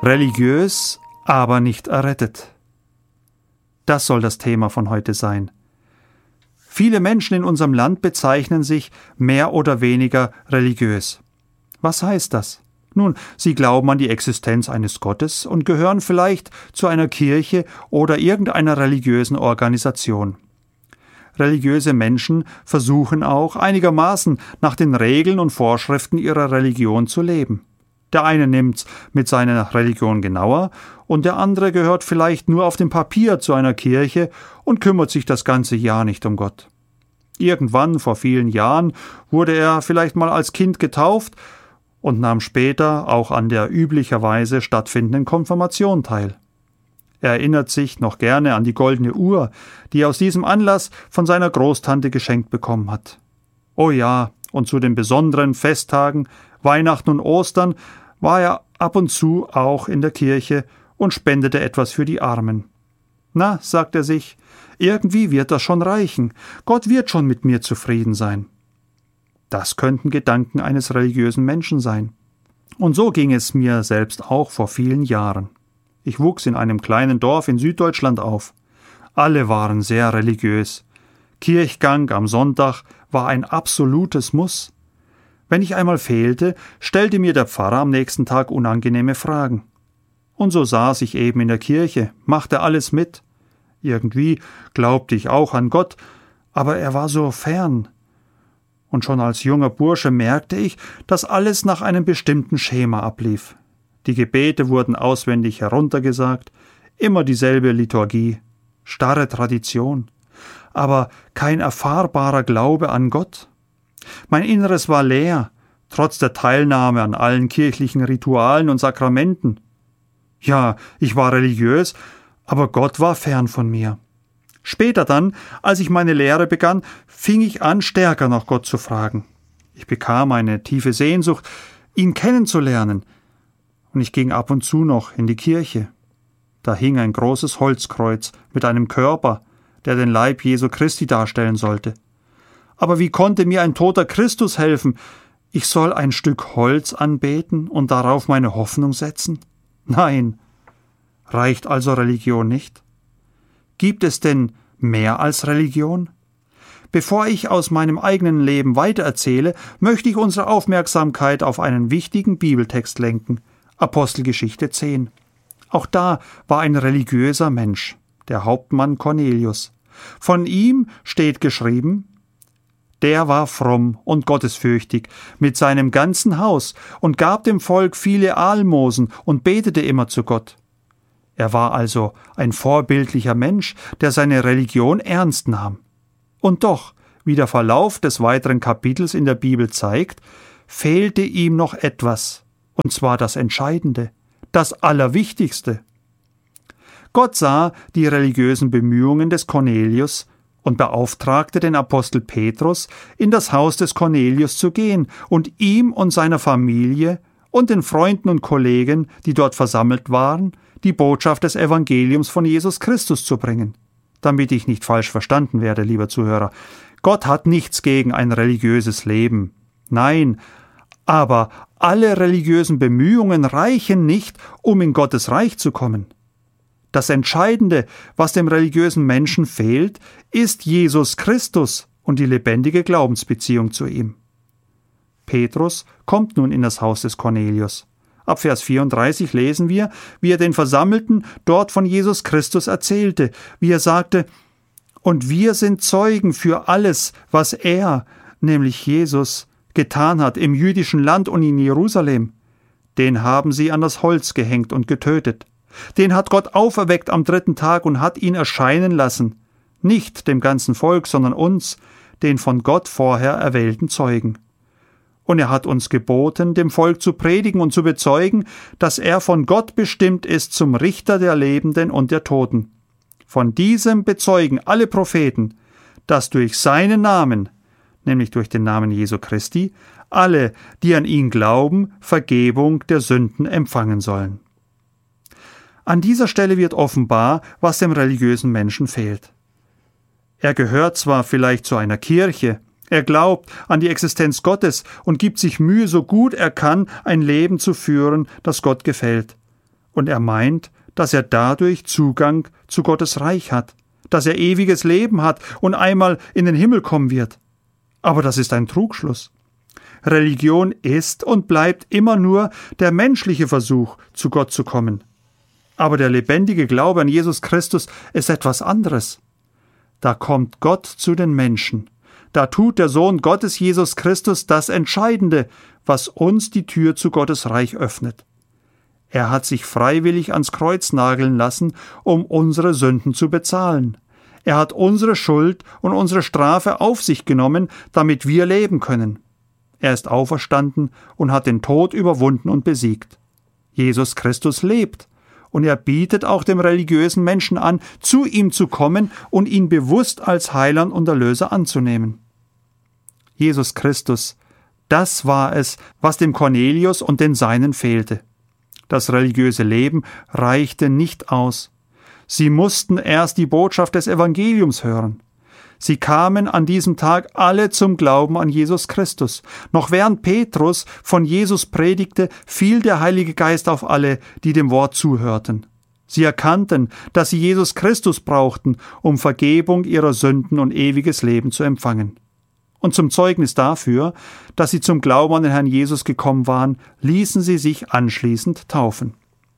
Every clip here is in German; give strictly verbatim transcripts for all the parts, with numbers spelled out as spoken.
Religiös, aber nicht errettet. Das soll das Thema von heute sein. Viele Menschen in unserem Land bezeichnen sich mehr oder weniger religiös. Was heißt das? Nun, sie glauben an die Existenz eines Gottes und gehören vielleicht zu einer Kirche oder irgendeiner religiösen Organisation. Religiöse Menschen versuchen auch einigermaßen nach den Regeln und Vorschriften ihrer Religion zu leben. Der eine nimmt's mit seiner Religion genauer und der andere gehört vielleicht nur auf dem Papier zu einer Kirche und kümmert sich das ganze Jahr nicht um Gott. Irgendwann, vor vielen Jahren, wurde er vielleicht mal als Kind getauft und nahm später auch an der üblicherweise stattfindenden Konfirmation teil. Er erinnert sich noch gerne an die goldene Uhr, die er aus diesem Anlass von seiner Großtante geschenkt bekommen hat. Oh ja, und zu den besonderen Festtagen, Weihnachten und Ostern, war er ab und zu auch in der Kirche und spendete etwas für die Armen. Na, sagt er sich, irgendwie wird das schon reichen. Gott wird schon mit mir zufrieden sein. Das könnten Gedanken eines religiösen Menschen sein. Und so ging es mir selbst auch vor vielen Jahren. Ich wuchs in einem kleinen Dorf in Süddeutschland auf. Alle waren sehr religiös. Kirchgang am Sonntag war ein absolutes Muss. Wenn ich einmal fehlte, stellte mir der Pfarrer am nächsten Tag unangenehme Fragen. Und so saß ich eben in der Kirche, machte alles mit. Irgendwie glaubte ich auch an Gott, aber er war so fern. Und schon als junger Bursche merkte ich, dass alles nach einem bestimmten Schema ablief. Die Gebete wurden auswendig heruntergesagt, immer dieselbe Liturgie, starre Tradition, aber kein erfahrbarer Glaube an Gott. Mein Inneres war leer, trotz der Teilnahme an allen kirchlichen Ritualen und Sakramenten. Ja, ich war religiös, aber Gott war fern von mir. Später dann, als ich meine Lehre begann, fing ich an, stärker nach Gott zu fragen. Ich bekam eine tiefe Sehnsucht, ihn kennenzulernen, und ich ging ab und zu noch in die Kirche. Da hing ein großes Holzkreuz mit einem Körper, der den Leib Jesu Christi darstellen sollte. Aber wie konnte mir ein toter Christus helfen? Ich soll ein Stück Holz anbeten und darauf meine Hoffnung setzen? Nein. Reicht also Religion nicht? Gibt es denn mehr als Religion? Bevor ich aus meinem eigenen Leben weitererzähle, möchte ich unsere Aufmerksamkeit auf einen wichtigen Bibeltext lenken. Apostelgeschichte zehn. Auch da war ein religiöser Mensch, der Hauptmann Cornelius. Von ihm steht geschrieben: Der war fromm und gottesfürchtig mit seinem ganzen Haus und gab dem Volk viele Almosen und betete immer zu Gott. Er war also ein vorbildlicher Mensch, der seine Religion ernst nahm. Und doch, wie der Verlauf des weiteren Kapitels in der Bibel zeigt, fehlte ihm noch etwas, und zwar das Entscheidende, das Allerwichtigste. Gott sah die religiösen Bemühungen des Cornelius und beauftragte den Apostel Petrus, in das Haus des Cornelius zu gehen und ihm und seiner Familie und den Freunden und Kollegen, die dort versammelt waren, die Botschaft des Evangeliums von Jesus Christus zu bringen. Damit ich nicht falsch verstanden werde, lieber Zuhörer. Gott hat nichts gegen ein religiöses Leben. Nein, aber alle religiösen Bemühungen reichen nicht, um in Gottes Reich zu kommen. Das Entscheidende, was dem religiösen Menschen fehlt, ist Jesus Christus und die lebendige Glaubensbeziehung zu ihm. Petrus kommt nun in das Haus des Cornelius. Ab Vers vierunddreißig lesen wir, wie er den Versammelten dort von Jesus Christus erzählte, wie er sagte: Und wir sind Zeugen für alles, was er, nämlich Jesus, getan hat im jüdischen Land und in Jerusalem. Den haben sie an das Holz gehängt und getötet. Den hat Gott auferweckt am dritten Tag und hat ihn erscheinen lassen, nicht dem ganzen Volk, sondern uns, den von Gott vorher erwählten Zeugen. Und er hat uns geboten, dem Volk zu predigen und zu bezeugen, dass er von Gott bestimmt ist zum Richter der Lebenden und der Toten. Von diesem bezeugen alle Propheten, dass durch seinen Namen, nämlich durch den Namen Jesu Christi, alle, die an ihn glauben, Vergebung der Sünden empfangen sollen. An dieser Stelle wird offenbar, was dem religiösen Menschen fehlt. Er gehört zwar vielleicht zu einer Kirche, er glaubt an die Existenz Gottes und gibt sich Mühe, so gut er kann, ein Leben zu führen, das Gott gefällt. Und er meint, dass er dadurch Zugang zu Gottes Reich hat, dass er ewiges Leben hat und einmal in den Himmel kommen wird. Aber das ist ein Trugschluss. Religion ist und bleibt immer nur der menschliche Versuch, zu Gott zu kommen. Aber der lebendige Glaube an Jesus Christus ist etwas anderes. Da kommt Gott zu den Menschen. Da tut der Sohn Gottes Jesus Christus das Entscheidende, was uns die Tür zu Gottes Reich öffnet. Er hat sich freiwillig ans Kreuz nageln lassen, um unsere Sünden zu bezahlen. Er hat unsere Schuld und unsere Strafe auf sich genommen, damit wir leben können. Er ist auferstanden und hat den Tod überwunden und besiegt. Jesus Christus lebt, und er bietet auch dem religiösen Menschen an, zu ihm zu kommen und ihn bewusst als Heiland und Erlöser anzunehmen. Jesus Christus, das war es, was dem Cornelius und den Seinen fehlte. Das religiöse Leben reichte nicht aus. Sie mussten erst die Botschaft des Evangeliums hören. Sie kamen an diesem Tag alle zum Glauben an Jesus Christus. Noch während Petrus von Jesus predigte, fiel der Heilige Geist auf alle, die dem Wort zuhörten. Sie erkannten, dass sie Jesus Christus brauchten, um Vergebung ihrer Sünden und ewiges Leben zu empfangen. Und zum Zeugnis dafür, dass sie zum Glauben an den Herrn Jesus gekommen waren, ließen sie sich anschließend taufen.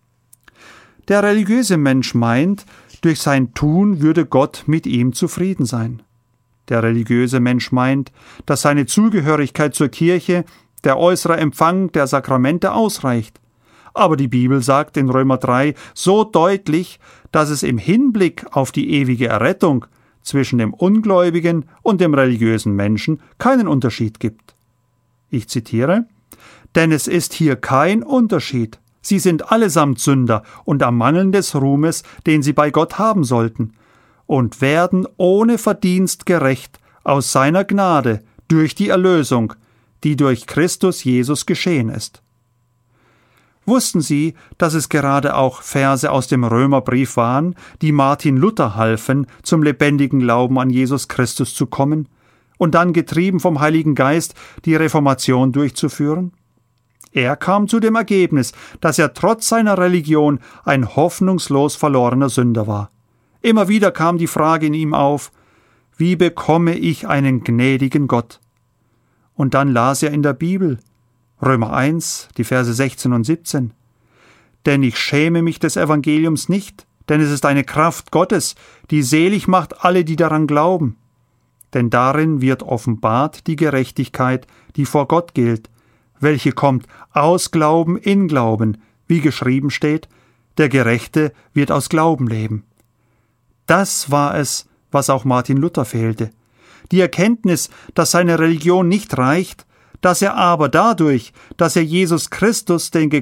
Der religiöse Mensch meint, durch sein Tun würde Gott mit ihm zufrieden sein. Der religiöse Mensch meint, dass seine Zugehörigkeit zur Kirche, der äußere Empfang der Sakramente ausreicht. Aber die Bibel sagt in Römer drei so deutlich, dass es im Hinblick auf die ewige Errettung zwischen dem ungläubigen und dem religiösen Menschen keinen Unterschied gibt. Ich zitiere: Denn es ist hier kein Unterschied. Sie sind allesamt Sünder und am Mangel des Ruhmes, den sie bei Gott haben sollten, und werden ohne Verdienst gerecht aus seiner Gnade durch die Erlösung, die durch Christus Jesus geschehen ist. Wussten Sie, dass es gerade auch Verse aus dem Römerbrief waren, die Martin Luther halfen, zum lebendigen Glauben an Jesus Christus zu kommen und dann getrieben vom Heiligen Geist die Reformation durchzuführen? Er kam zu dem Ergebnis, dass er trotz seiner Religion ein hoffnungslos verlorener Sünder war. Immer wieder kam die Frage in ihm auf: Wie bekomme ich einen gnädigen Gott? Und dann las er in der Bibel, Römer eins, die Verse sechzehn und siebzehn. Denn ich schäme mich des Evangeliums nicht, denn es ist eine Kraft Gottes, die selig macht alle, die daran glauben. Denn darin wird offenbart die Gerechtigkeit, die vor Gott gilt, welche kommt aus Glauben in Glauben, wie geschrieben steht, der Gerechte wird aus Glauben leben. Das war es, was auch Martin Luther fehlte. Die Erkenntnis, dass seine Religion nicht reicht, dass er aber dadurch, dass er Jesus Christus, den